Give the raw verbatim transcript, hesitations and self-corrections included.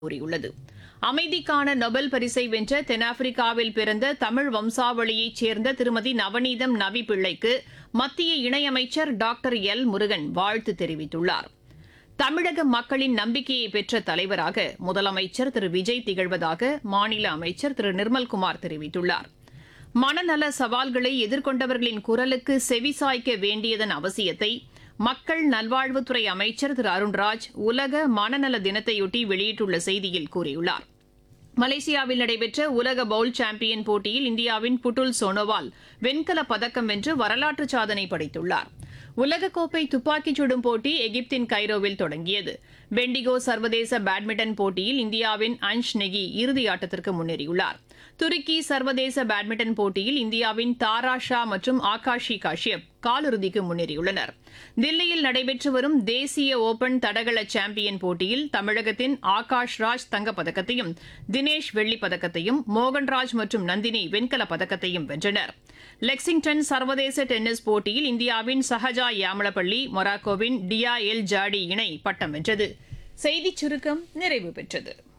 கூறியுள்ளது. அமைதிக்கான நொபல் பரிசை வென்ற தென்னாப்பிரிக்காவில் பிறந்த தமிழ் வம்சாவளியைச் சேர்ந்த திருமதி நவநீதம் நவி பிள்ளைக்கு மத்திய இணையமைச்சர் டாக்டர் எல் முருகன் வாழ்த்து தெரிவித்துள்ளார். தமிழக மக்களின் நம்பிக்கையை பெற்ற தலைவராக முதலமைச்சர் திரு விஜய் திகழ்வதாக மாநில அமைச்சர் திரு நிர்மல்குமார் தெரிவித்துள்ளார். மனநல சவால்களை எதிர்கொண்டவர்களின் குரலுக்கு செவிசாய்க்க வேண்டியதன் அவசியத்தை மக்கள் நல்வாழ்வுத்துறை அமைச்சர் திரு அருண்ராஜ் உலக மனநல தினத்தையொட்டி வெளியிட்டுள்ள செய்தியில் கூறியுள்ளார். மலேசியாவில் நடைபெற்ற உலக பவுல் சாம்பியன் போட்டியில் இந்தியாவின் புட்டுல் சோனோவால் வெண்கலப் பதக்கம் வென்று வரலாற்று சாதனை படைத்துள்ளார். உலகக்கோப்பை துப்பாக்கிச் சுடும் போட்டி எகிப்தின் கைரோவில் தொடங்கியது. பெண்டிகோ சர்வதேச பேட்மிண்டன் போட்டியில் இந்தியாவின் அன்ஷ் நெகி இறுதியாட்டத்திற்கு முன்னேறியுள்ளார். துருக்கி சர்வதேச பேட்மிண்டன் போட்டியில் இந்தியாவின் தாரா ஷா மற்றும் ஆகாஷி காஷ்யப் காலிறுதிக்கு முன்னேறியுள்ளனர். தில்லியில் நடைபெற்று வரும் தேசிய ஓபன் தடகள சாம்பியன் போட்டியில் தமிழகத்தின் ஆகாஷ் ராஜ் தங்கப்பதக்கத்தையும் தினேஷ் வெள்ளிப் பதக்கத்தையும் மோகன்ராஜ் மற்றும் நந்தினி வெண்கலப் பதக்கத்தையும் வென்றனர். லெக்சிங்டன் சர்வதேச டென்னிஸ் போட்டியில் இந்தியாவின் சஹஜா யாமலப்பள்ளி மொராக்கோவின் டியா எல் ஜாடி இணை பட்டம் வென்றது. செய்திச் சுருக்கம் நிறைவு பெற்றது.